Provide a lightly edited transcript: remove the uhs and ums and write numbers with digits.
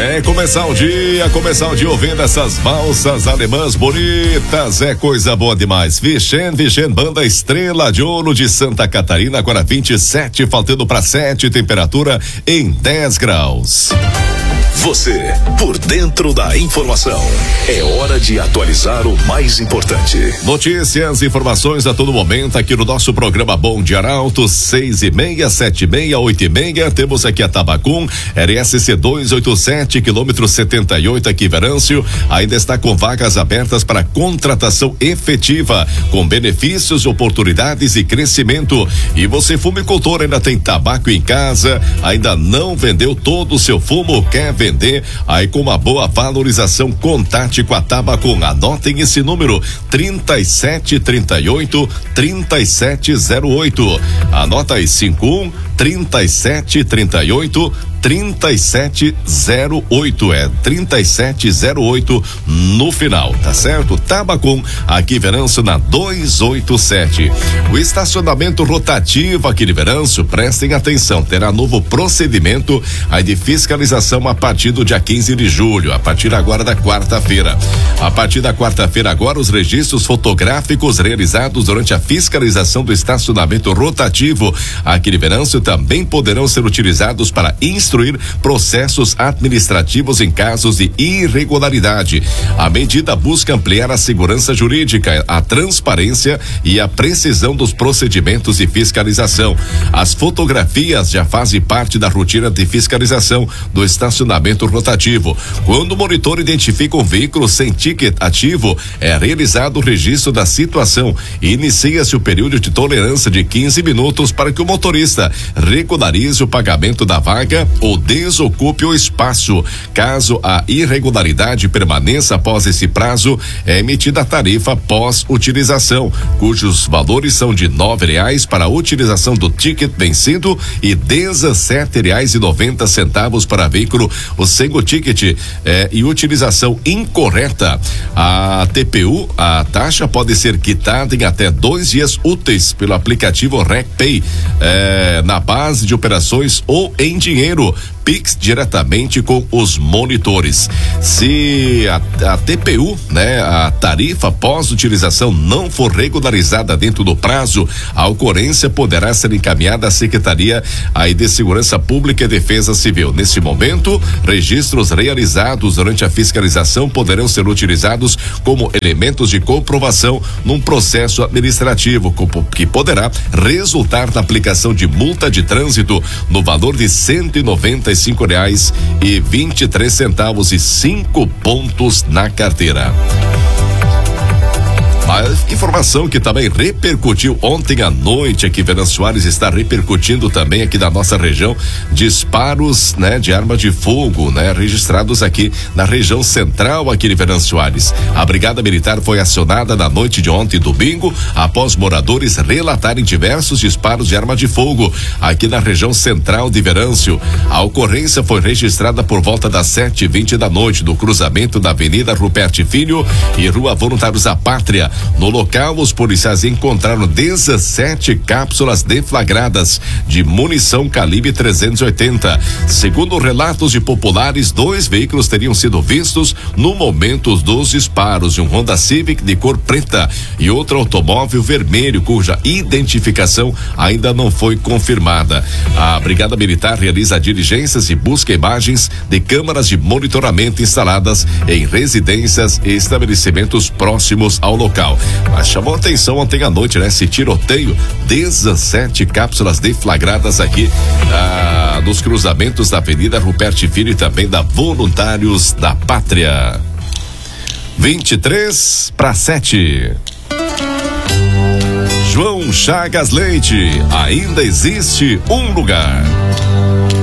Começar o dia ouvindo essas valsas alemãs bonitas, é coisa boa demais. Vichen, banda Estrela de Ouro de Santa Catarina, agora 27, faltando para 7, temperatura em 10 graus. Você, por dentro da informação. É hora de atualizar o mais importante. Notícias, informações a todo momento aqui no nosso programa Bom Dia Arauto, 6h30, 7h30, 8h30. Temos aqui a Tabacum, RSC 287, quilômetro 78, aqui Venâncio. Ainda está com vagas abertas para contratação efetiva, com benefícios, oportunidades e crescimento. E você, fumicultor, ainda tem tabaco em casa, ainda não vendeu todo o seu fumo, quer vender? Aí com uma boa valorização, contate com a Tabacum. Anotem esse número: 3738-3708. Anota aí: 51-3738-3708, 3708 no final, tá certo? Tabacum, aqui Venâncio, na 287. O estacionamento rotativo aqui de Venâncio, prestem atenção, terá novo procedimento aí de fiscalização a partir do dia 15 de julho, a partir agora da quarta-feira. A partir da quarta-feira agora, os registros fotográficos realizados durante a fiscalização do estacionamento rotativo aqui de Venâncio também poderão ser utilizados para instruir processos administrativos em casos de irregularidade. A medida busca ampliar a segurança jurídica, a transparência e a precisão dos procedimentos de fiscalização. As fotografias já fazem parte da rotina de fiscalização do estacionamento rotativo. Quando o monitor identifica um veículo sem ticket ativo, é realizado o registro da situação e inicia-se o período de tolerância de 15 minutos para que o motorista regularize o pagamento da vaga ou desocupe o espaço. Caso a irregularidade permaneça após esse prazo, é emitida a tarifa pós-utilização, cujos valores são de R$9 para a utilização do ticket vencido e R$17,90 para veículo sem o ticket e utilização incorreta. A TPU, a taxa pode ser quitada em até 2 dias úteis pelo aplicativo RecPay, na base de operações ou em dinheiro, Pix diretamente com os monitores. Se a TPU, a tarifa pós-utilização, não for regularizada dentro do prazo, a ocorrência poderá ser encaminhada à Secretaria aí de Segurança Pública e Defesa Civil. Nesse momento, registros realizados durante a fiscalização poderão ser utilizados como elementos de comprovação num processo administrativo, que poderá resultar na aplicação de multa de trânsito no valor de R$195,23 e 5 pontos na carteira. A informação que também repercutiu ontem à noite aqui, Venâncio Soares, está repercutindo também aqui na nossa região, disparos, de arma de fogo, registrados aqui na região central aqui de Venâncio Soares. A Brigada Militar foi acionada na noite de ontem, domingo, após moradores relatarem diversos disparos de arma de fogo aqui na região central de Venâncio. A ocorrência foi registrada por volta das 7h20 da noite, no cruzamento da Avenida Rupert Filho e Rua Voluntários da Pátria. No local, os policiais encontraram 17 cápsulas deflagradas de munição calibre 380. Segundo relatos de populares, 2 veículos teriam sido vistos no momento dos disparos, um Honda Civic de cor preta e outro automóvel vermelho, cuja identificação ainda não foi confirmada. A Brigada Militar realiza diligências e busca imagens de câmaras de monitoramento instaladas em residências e estabelecimentos próximos ao local. Mas chamou atenção ontem à noite, esse tiroteio, 17 cápsulas deflagradas aqui nos cruzamentos da Avenida Rupert Filho e também da Voluntários da Pátria. 23:07. João Chagas Leite, ainda existe um lugar.